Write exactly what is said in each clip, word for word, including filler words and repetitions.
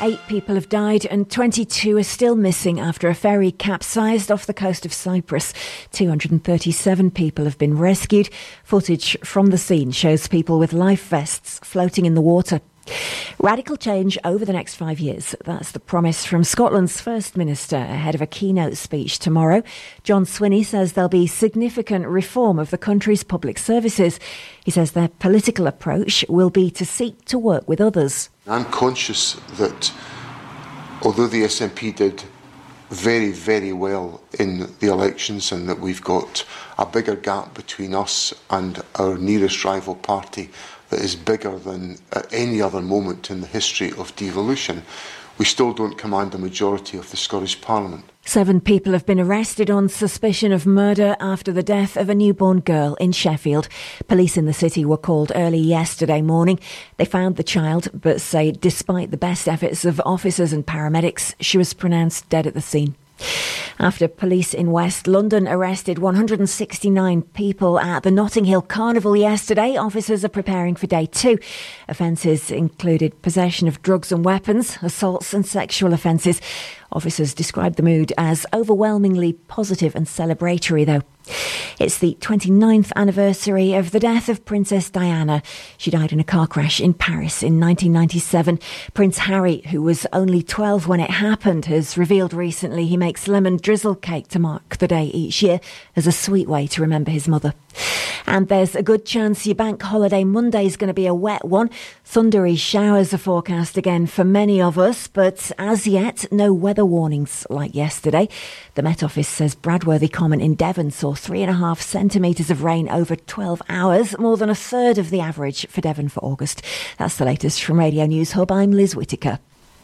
Eight people have died and twenty-two are still missing after a ferry capsized off the coast of Cyprus. two hundred thirty-seven people have been rescued. Footage from the scene shows people with life vests floating in the water. Radical change over the next five years. That's the promise from Scotland's First Minister ahead of a keynote speech tomorrow. John Swinney says there'll be significant reform of the country's public services. He says their political approach will be to seek to work with others. I'm conscious that although the S N P did very, very well in the elections and that we've got a bigger gap between us and our nearest rival party that is bigger than at any other moment in the history of devolution, we still don't command a majority of the Scottish Parliament. Seven people have been arrested on suspicion of murder after the death of a newborn girl in Sheffield. Police in the city were called early yesterday morning. They found the child, but say despite the best efforts of officers and paramedics, she was pronounced dead at the scene. After police in West London arrested one hundred sixty-nine people at the Notting Hill Carnival yesterday, officers are preparing for day two. Offences included possession of drugs and weapons, assaults and sexual offences. Officers described the mood as overwhelmingly positive and celebratory, though. It's the twenty-ninth anniversary of the death of Princess Diana. She died in a car crash in Paris in nineteen ninety-seven. Prince Harry, who was only twelve when it happened, has revealed recently he makes lemon drizzle cake to mark the day each year as a sweet way to remember his mother. And there's a good chance your bank holiday Monday is going to be a wet one. Thundery showers are forecast again for many of us, but as yet, no weather warnings like yesterday. The Met Office says Bradworthy Common in Devon saw three and a half centimetres of rain over twelve hours, more than a third of the average for Devon for August. That's the latest from Radio News Hub. I'm Liz Whittaker.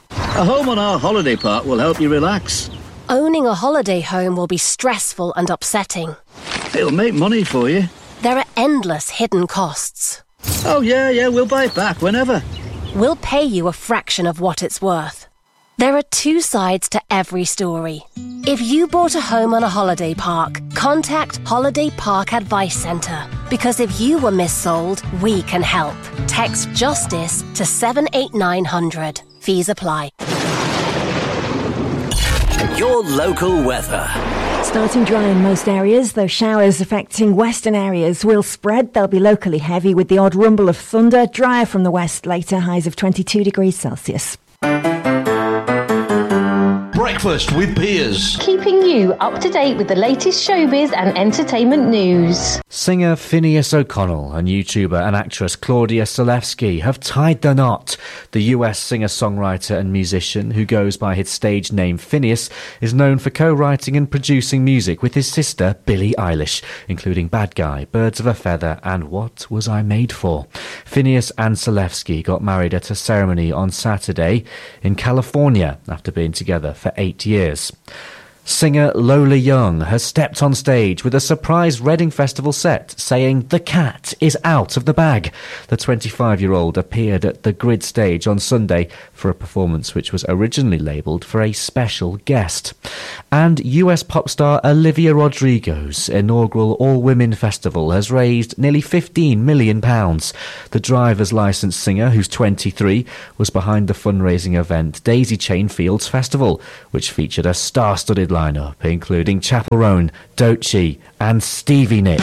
A home on our holiday park will help you relax. Owning a holiday home will be stressful and upsetting. It'll make money for you. There are endless hidden costs. Oh, yeah, yeah, we'll buy it back whenever. We'll pay you a fraction of what it's worth. There are two sides to every story. If you bought a home on a holiday park, contact Holiday Park Advice Centre. Because if you were missold, we can help. Text JUSTICE to seven eight nine hundred. Fees apply. Your local weather. Starting dry in most areas, though showers affecting western areas will spread. They'll be locally heavy with the odd rumble of thunder. Drier from the west later, highs of twenty-two degrees Celsius. Breakfast with Piers. Keeping you up to date with the latest showbiz and entertainment news. Singer Phineas O'Connell and YouTuber and actress Claudia Salevsky have tied the knot. The U S singer-songwriter and musician, who goes by his stage name Phineas, is known for co-writing and producing music with his sister Billie Eilish, including Bad Guy, Birds of a Feather and What Was I Made For? Phineas and Salevsky got married at a ceremony on Saturday in California after being together for eight years. Singer Lola Young has stepped on stage with a surprise Reading Festival set saying the cat is out of the bag. The twenty-five-year-old appeared at the Grid stage on Sunday for a performance which was originally labelled for a special guest. And U S pop star Olivia Rodrigo's inaugural all-women festival has raised nearly fifteen million pounds. The driver's licensed singer, who's twenty-three, was behind the fundraising event Daisy Chain Fields Festival, which featured a star-studded lineup including Chappell Roan, Doechii and Stevie Nicks.